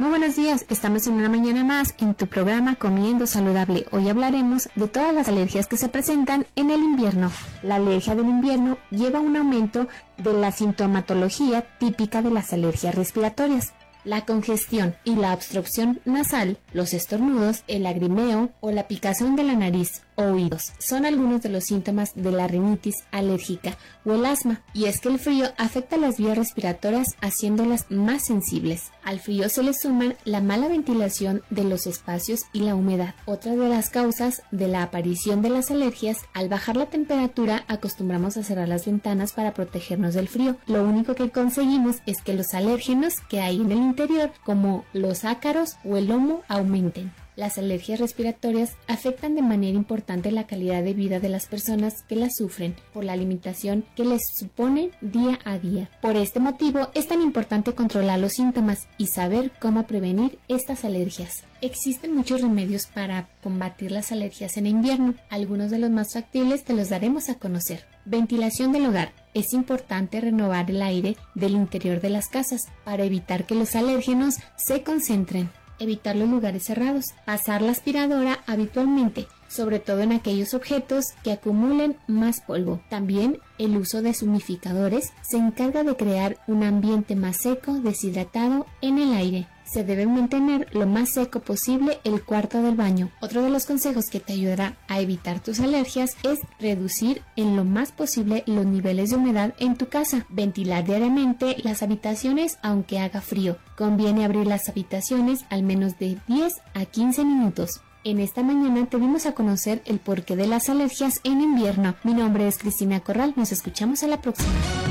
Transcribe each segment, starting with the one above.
Muy buenos días, estamos en una mañana más en tu programa Comiendo Saludable. Hoy hablaremos de todas las alergias que se presentan en el invierno. La alergia del invierno lleva a un aumento de la sintomatología típica de las alergias respiratorias. La congestión y la obstrucción nasal, los estornudos, el lagrimeo o la picazón de la nariz o oídos son algunos de los síntomas de la rinitis alérgica o el asma, y es que el frío afecta las vías respiratorias haciéndolas más sensibles. Al frío se le suman la mala ventilación de los espacios y la humedad. Otra de las causas de la aparición de las alergias: al bajar la temperatura acostumbramos a cerrar las ventanas para protegernos del frío. Lo único que conseguimos es que los alérgenos que hay en el interior, como los ácaros o el homo, aumenten. Las alergias respiratorias afectan de manera importante la calidad de vida de las personas que las sufren por la limitación que les supone día a día. Por este motivo es tan importante controlar los síntomas y saber cómo prevenir estas alergias. Existen muchos remedios para combatir las alergias en invierno. Algunos de los más factibles te los daremos a conocer. Ventilación del hogar. Es importante renovar el aire del interior de las casas para evitar que los alérgenos se concentren. Evitar los lugares cerrados. Pasar la aspiradora habitualmente, sobre todo en aquellos objetos que acumulen más polvo. También el uso de humidificadores se encarga de crear un ambiente más seco, deshidratado en el aire. Se debe mantener lo más seco posible el cuarto del baño. Otro de los consejos que te ayudará a evitar tus alergias es reducir en lo más posible los niveles de humedad en tu casa. Ventilar diariamente las habitaciones aunque haga frío. Conviene abrir las habitaciones al menos de 10 a 15 minutos. En esta mañana te dimos a conocer el porqué de las alergias en invierno. Mi nombre es Cristina Corral. Nos escuchamos a la próxima.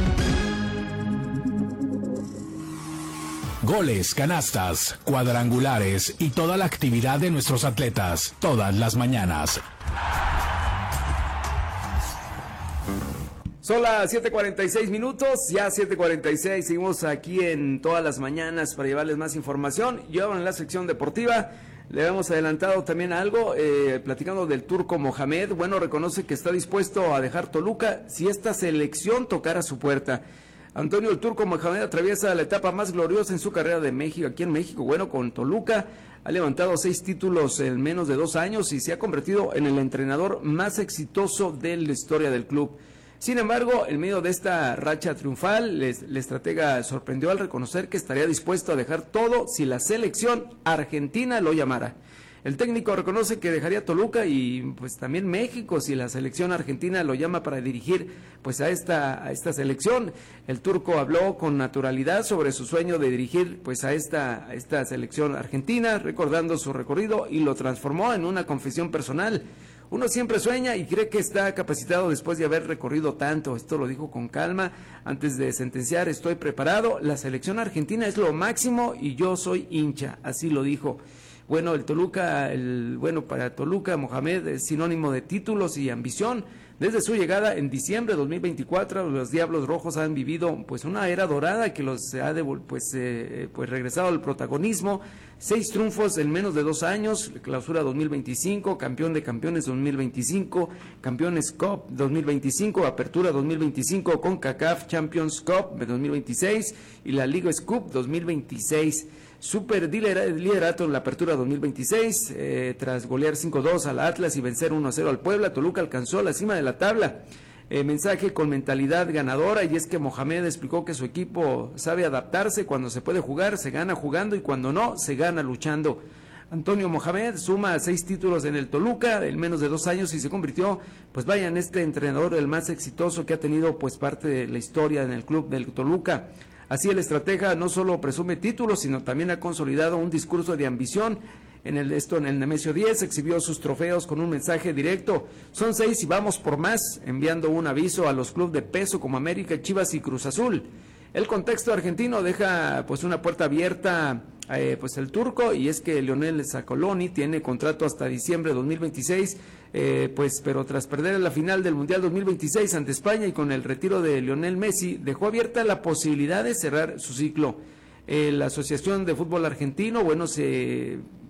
Goles, canastas, cuadrangulares y toda la actividad de nuestros atletas, todas las mañanas. Son las 7:46 minutos, ya 7:46, seguimos aquí en todas las mañanas para llevarles más información. Y ahora en la sección deportiva le hemos adelantado también algo, platicando del turco Mohamed. Bueno, reconoce que está dispuesto a dejar Toluca si esta selección tocara su puerta. Antonio el Turco Mohamed atraviesa la etapa más gloriosa en su carrera de México, aquí en México. Bueno, con Toluca ha levantado 6 títulos en menos de 2 años y se ha convertido en el entrenador más exitoso de la historia del club. Sin embargo, en medio de esta racha triunfal, el estratega sorprendió al reconocer que estaría dispuesto a dejar todo si la selección argentina lo llamara. El técnico reconoce que dejaría Toluca y pues también México si la selección argentina lo llama para dirigir pues a esta selección. El turco habló con naturalidad sobre su sueño de dirigir pues a esta selección argentina, recordando su recorrido, y lo transformó en una confesión personal. Uno siempre sueña y cree que está capacitado después de haber recorrido tanto. Esto lo dijo con calma antes de sentenciar: estoy preparado, la selección argentina es lo máximo y yo soy hincha, así lo dijo. Bueno, para Toluca, Mohamed es sinónimo de títulos y ambición. Desde su llegada en diciembre de 2024, los Diablos Rojos han vivido pues una era dorada que los ha regresado al protagonismo. 6 triunfos en menos de 2 años, clausura 2025, campeón de campeones 2025, campeones Cup 2025, apertura 2025, CONCACAF Champions Cup 2026 y la Liga Cup 2026. Super liderato en la apertura 2026, tras golear 5-2 al Atlas y vencer 1-0 al Puebla. Toluca alcanzó la cima de la tabla. Mensaje con mentalidad ganadora, y es que Mohamed explicó que su equipo sabe adaptarse. Cuando se puede jugar, se gana jugando, y cuando no, se gana luchando. Antonio Mohamed suma 6 títulos en el Toluca en menos de 2 años y se convirtió, en este entrenador el más exitoso que ha tenido parte de la historia en el club del Toluca. Así el estratega no solo presume títulos, sino también ha consolidado un discurso de ambición. En el Nemesio 10 exhibió sus trofeos con un mensaje directo: son 6 y vamos por más, enviando un aviso a los clubes de peso como América, Chivas y Cruz Azul. El contexto argentino deja una puerta abierta el turco, y es que Lionel Scaloni tiene contrato hasta diciembre de 2026, pero tras perder la final del Mundial 2026 ante España y con el retiro de Lionel Messi, dejó abierta la posibilidad de cerrar su ciclo. La Asociación de Fútbol Argentino, se